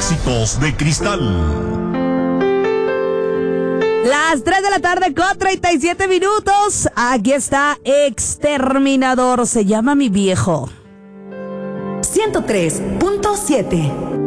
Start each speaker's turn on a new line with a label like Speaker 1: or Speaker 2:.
Speaker 1: éxitos de Cristal.
Speaker 2: Las 3 de la tarde con 37 minutos. Aquí está Exterminador. Se llama Mi Viejo.
Speaker 3: 103.7